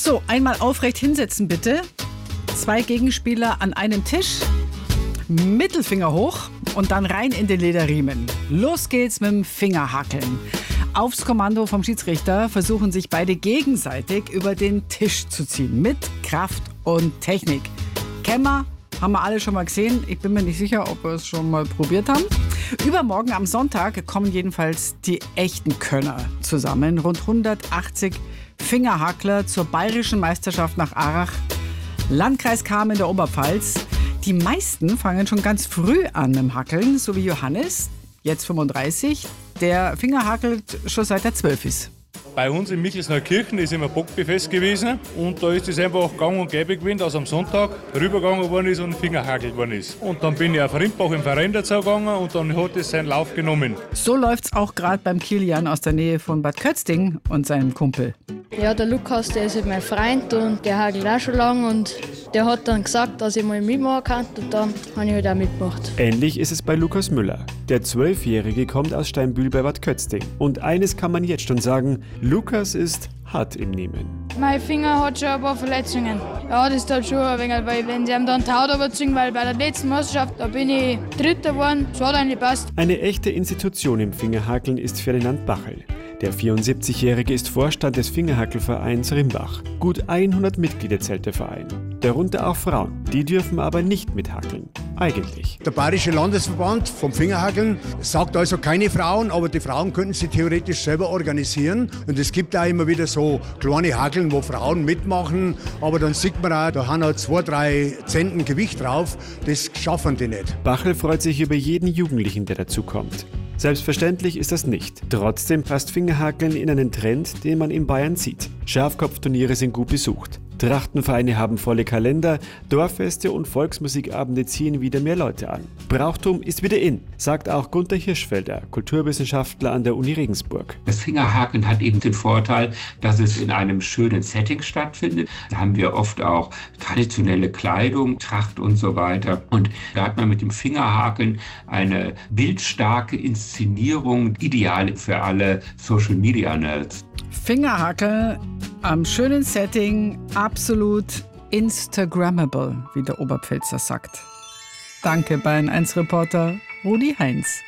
So, einmal aufrecht hinsetzen bitte. 2 Gegenspieler an einem Tisch. Mittelfinger hoch und dann rein in den Lederriemen. Los geht's mit dem Fingerhackeln. Aufs Kommando vom Schiedsrichter versuchen sich beide gegenseitig über den Tisch zu ziehen. Mit Kraft und Technik. Kämmer haben wir alle schon mal gesehen. Ich bin mir nicht sicher, ob wir es schon mal probiert haben. Übermorgen am Sonntag kommen jedenfalls die echten Könner zusammen. Rund 180 Fingerhackler zur bayerischen Meisterschaft nach Arach, Landkreis Cham in der Oberpfalz. Die meisten fangen schon ganz früh an mit dem Hackeln, so wie Johannes, jetzt 35, der Finger hackelt schon seit er 12 ist. Bei uns in Michelsneukirchen ist immer Bockbefest gewesen und da ist es einfach gang und gäbe gewesen, dass am Sonntag rübergegangen worden ist und Finger hackelt worden ist. Und dann bin ich auf Rimbach im Verein dazu gegangen und dann hat es seinen Lauf genommen. So läuft's auch gerade beim Kilian aus der Nähe von Bad Kötzting und seinem Kumpel. Ja, der Lukas, der ist mein Freund und der hackelt auch schon lange und der hat dann gesagt, dass ich mal mitmachen kann und dann habe ich halt auch mitgemacht. Ähnlich ist es bei Lukas Müller. Der 12-Jährige kommt aus Steinbühl bei Bad Kötzting. Und eines kann man jetzt schon sagen, Lukas ist hart im Nehmen. Mein Finger hat schon ein paar Verletzungen. Ja, das tut schon ein wenig, weil wenn sie ihm dann die Haut überziehen, weil bei der letzten Meisterschaft, da bin ich Dritter geworden, das hat eigentlich passt. Eine echte Institution im Fingerhackeln ist Ferdinand Bachel. Der 74-Jährige ist Vorstand des Fingerhackelvereins Rimbach. Gut 100 Mitglieder zählt der Verein. Darunter auch Frauen. Die dürfen aber nicht mithackeln. Eigentlich. Der Bayerische Landesverband vom Fingerhackeln sagt also keine Frauen, aber die Frauen könnten sie theoretisch selber organisieren. Und es gibt auch immer wieder so kleine Hackeln, wo Frauen mitmachen. Aber dann sieht man auch, da haben halt 2-3 Zentner Gewicht drauf. Das schaffen die nicht. Bachel freut sich über jeden Jugendlichen, der dazukommt. Selbstverständlich ist das nicht. Trotzdem passt Fingerhackeln in einen Trend, den man in Bayern sieht. Schafkopfturniere sind gut besucht. Trachtenvereine haben volle Kalender, Dorffeste und Volksmusikabende ziehen wieder mehr Leute an. Brauchtum ist wieder in, sagt auch Gunter Hirschfelder, Kulturwissenschaftler an der Uni Regensburg. Das Fingerhakeln hat eben den Vorteil, dass es in einem schönen Setting stattfindet. Da haben wir oft auch traditionelle Kleidung, Tracht und so weiter. Und da hat man mit dem Fingerhakeln eine bildstarke Inszenierung, ideal für alle Social-Media-Nerds. Fingerhackel am schönen Setting, absolut Instagrammable, wie der Oberpfälzer sagt. Danke, Bayern 1 Reporter Rudi Heinz.